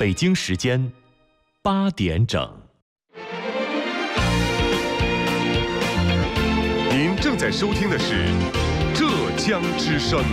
北京时间8点整。 您正在收听的是浙江之声。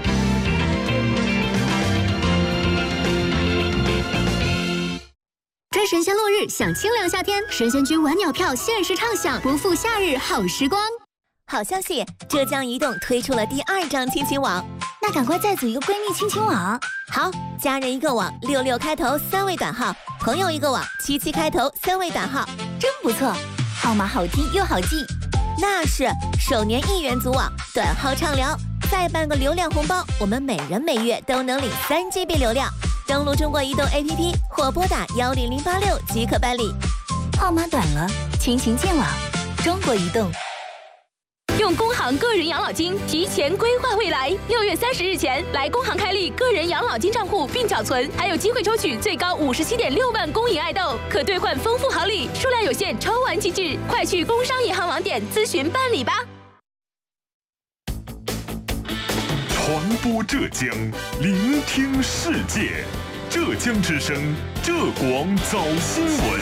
追神仙落日，享清凉夏天，神仙居晚鸟票限时畅享，不负夏日好时光。 好消息，浙江移动推出了第2张亲情网， 那赶快再组一个闺蜜亲情网。 好，家人一个网，66开头3位短号，朋友一个网，77开头3位短号， 真不错，号码好听又好记。 那是，首年1元组网，短号畅聊，再办个流量红包，我们每人每月都能领3GB 流量。登录中国移动 APP 或拨打10086即可办理。 号码短了，亲情见网，中国移动。 用工行个人养老金提前规划未来，6月30日前来工行开立个人养老金账户并缴存，还有机会抽取最高57.6万公银爱豆，可兑换丰富好礼，数量有限，抽完即止，快去工商银行网点咨询办理吧。 传播浙江，聆听世界，浙江之声，浙广早新闻。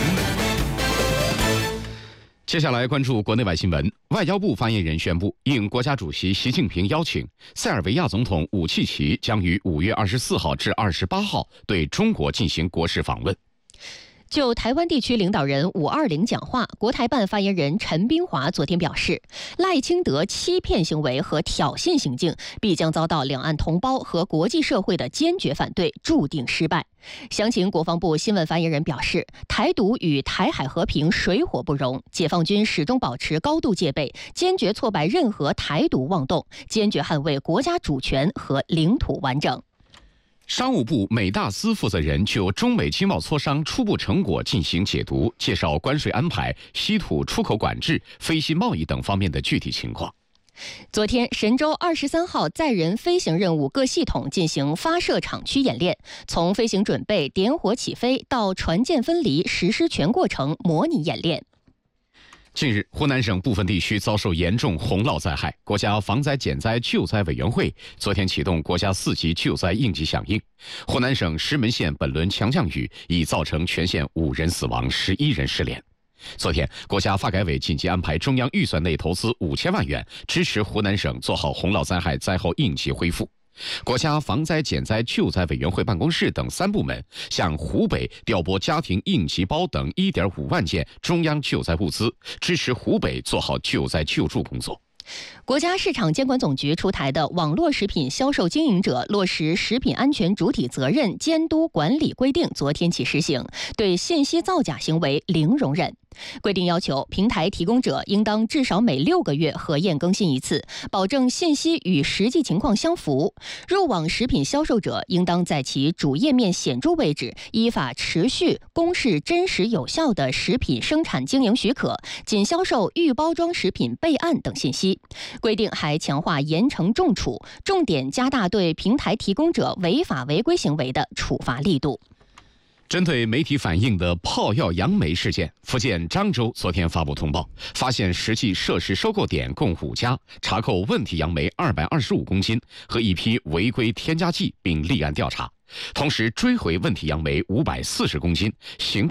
接下来关注国内外新闻。外交部发言人宣布，应国家主席习近平邀请，塞尔维亚总统武契奇将于5月24号至28号对中国进行国事访问。 就台湾地区领导人520讲话，国台办发言人陈斌华昨天表示，赖清德欺骗行为和挑衅行径必将遭到两岸同胞和国际社会的坚决反对，注定失败。详情国防部新闻发言人表示，台独与台海和平水火不容，解放军始终保持高度戒备，坚决挫败任何台独妄动，坚决捍卫国家主权和领土完整。 商务部美大司负责人就中美经贸磋商初步成果进行解读，介绍关税安排、稀土出口管制、非系贸易等方面的具体情况。 昨天，神舟23号载人飞行任务各系统进行发射场区演练，从飞行准备、点火起飞到船舰分离实施全过程模拟演练。 近日，湖南省部分地区遭受严重洪涝灾害，国家防灾减灾救灾委员会昨天启动国家4级救灾应急响应。湖南省石门县本轮强降雨已造成全县5人死亡，11人失联。昨天，国家发改委紧急安排中央预算内投资5000万元，支持湖南省做好洪涝灾害灾后应急恢复。国家防灾减灾救灾委员会办公室等3部门向湖北调拨家庭应急包等1.5万件中央救灾物资，支持湖北做好救灾救助工作。 国家市场监管总局出台的《网络食品销售经营者落实食品安全主体责任监督管理规定》昨天起施行，对信息造假行为零容忍。规定要求，平台提供者应当至少每6个月核验更新一次，保证信息与实际情况相符。入网食品销售者应当在其主页面显著位置依法持续公示真实有效的食品生产经营许可，仅销售预包装食品备案等信息。规定还强化严惩重处，重点加大对平台提供者违法违规行为的处罚力度。 针对媒体反映的泡药杨梅事件，福建漳州昨天发布通报，发现实际涉事收购点共5家，查扣问题杨梅225公斤和一批违规添加剂，并立案调查，同时追回问题杨梅540公斤，行政